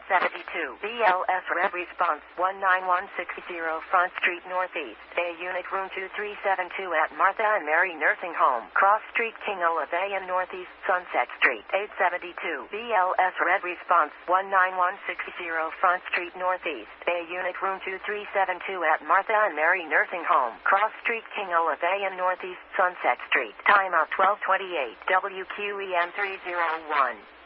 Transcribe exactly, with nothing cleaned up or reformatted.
seventy-two. B L S Red Response one nine one six zero Front Street Northeast. Bay Unit Room two three seven two at Martha and Mary Nursing Home. Cross Street, King Olivia Northeast, Sunset Street. eight seventy-two. B L S Red Response one nine one six zero Front Street Northeast. Bay Unit Room two three seven two at Martha and Mary Nursing Home. Cross Street, King Olivia Northeast, Sunset Street. Timeout twelve twenty-eight. W Q E M three oh one.